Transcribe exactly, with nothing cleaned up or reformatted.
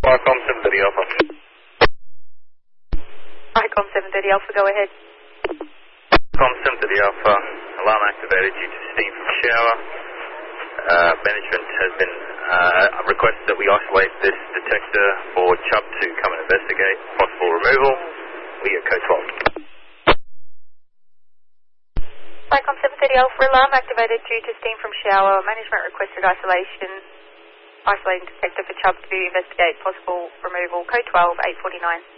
Vicom seven thirty Alpha. Vicom seven thirty Alpha, go ahead. Vicom seven thirty Alpha, alarm activated due to steam from shower. Uh, management has been uh, requested that we isolate this detector for Chubb to come and investigate possible removal. We are code twelve. Vicom seven thirty Alpha, alarm activated due to steam from shower. Management requested isolation, isolating detector for Chubb to investigate possible removal. Code twelve, eight forty-nine.